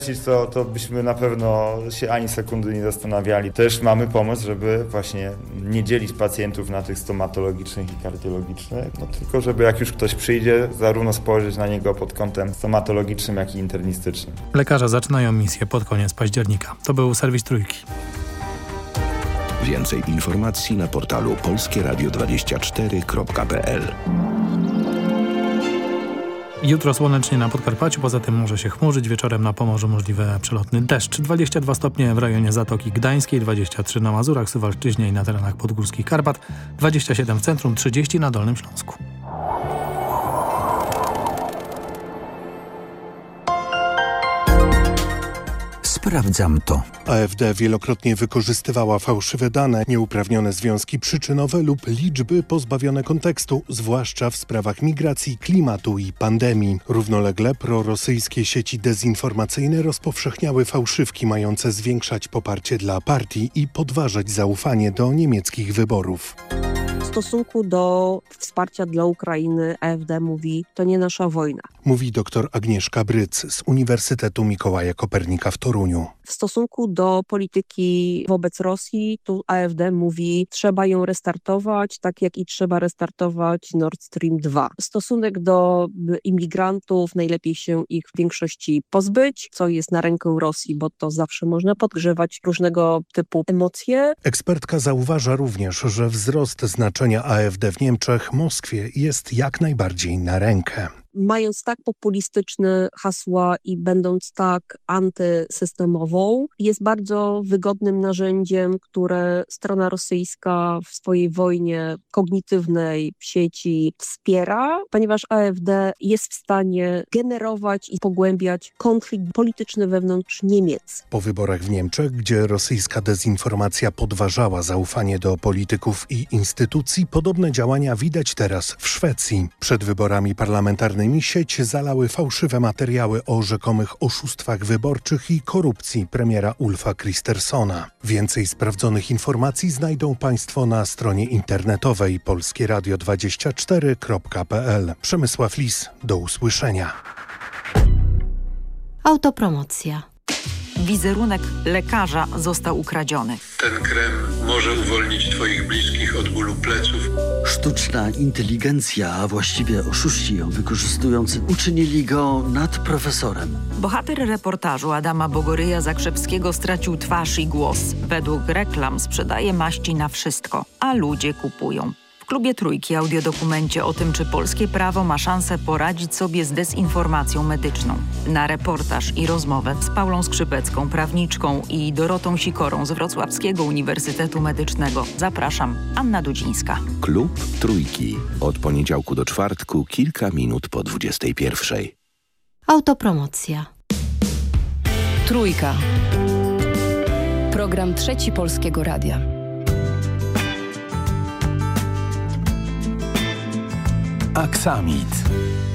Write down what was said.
To byśmy na pewno się ani sekundy nie zastanawiali. Też mamy pomysł, żeby właśnie nie dzielić pacjentów na tych stomatologicznych i kardiologicznych, tylko żeby jak już ktoś przyjdzie, zarówno spojrzeć na niego pod kątem stomatologicznym, jak i internistycznym. Lekarze zaczynają misję pod koniec października. To był serwis Trójki. Więcej informacji na portalu polskieradio24.pl. Jutro słonecznie na Podkarpaciu, poza tym może się chmurzyć. Wieczorem na Pomorzu możliwy przelotny deszcz. 22 stopnie w rejonie Zatoki Gdańskiej, 23 na Mazurach, Suwalszczyźnie i na terenach podgórskich Karpat, 27 w centrum, 30 na Dolnym Śląsku. Sprawdzam to. AfD wielokrotnie wykorzystywała fałszywe dane, nieuprawnione związki przyczynowe lub liczby pozbawione kontekstu, zwłaszcza w sprawach migracji, klimatu i pandemii. Równolegle prorosyjskie sieci dezinformacyjne rozpowszechniały fałszywki mające zwiększać poparcie dla partii i podważać zaufanie do niemieckich wyborów. W stosunku do wsparcia dla Ukrainy AfD mówi, to nie nasza wojna. Mówi dr Agnieszka Bryc z Uniwersytetu Mikołaja Kopernika w Toruniu. W stosunku do polityki wobec Rosji, tu AfD mówi, trzeba ją restartować, tak jak i trzeba restartować Nord Stream 2. Stosunek do imigrantów, najlepiej się ich w większości pozbyć, co jest na rękę Rosji, bo to zawsze można podgrzewać różnego typu emocje. Ekspertka zauważa również, że wzrost znaczenia AfD w Niemczech Moskwie jest jak najbardziej na rękę. Mając tak populistyczne hasła i będąc tak antysystemową, jest bardzo wygodnym narzędziem, które strona rosyjska w swojej wojnie kognitywnej w sieci wspiera, ponieważ AfD jest w stanie generować i pogłębiać konflikt polityczny wewnątrz Niemiec. Po wyborach w Niemczech, gdzie rosyjska dezinformacja podważała zaufanie do polityków i instytucji, podobne działania widać teraz w Szwecji. Przed wyborami parlamentarnymi sieć zalały fałszywe materiały o rzekomych oszustwach wyborczych i korupcji premiera Ulfa Kristerssona. Więcej sprawdzonych informacji znajdą Państwo na stronie internetowej polskieradio24.pl. Przemysław Lis, do usłyszenia. Autopromocja. Wizerunek lekarza został ukradziony. Ten krem może uwolnić Twoich bliskich od bólu pleców. Sztuczna inteligencja, a właściwie oszuści ją wykorzystujący, uczynili go nadprofesorem. Bohater reportażu Adama Bogoryja-Zakrzewskiego stracił twarz i głos. Według reklam sprzedaje maści na wszystko, a ludzie kupują. W Klubie Trójki audiodokumencie o tym, czy polskie prawo ma szansę poradzić sobie z dezinformacją medyczną. Na reportaż i rozmowę z Paulą Skrzypecką, prawniczką i Dorotą Sikorą z Wrocławskiego Uniwersytetu Medycznego. Zapraszam, Anna Dudzińska. Klub Trójki. Od poniedziałku do czwartku, kilka minut po 21:00. Autopromocja. Trójka. Program Trzeci Polskiego Radia. Aksamit.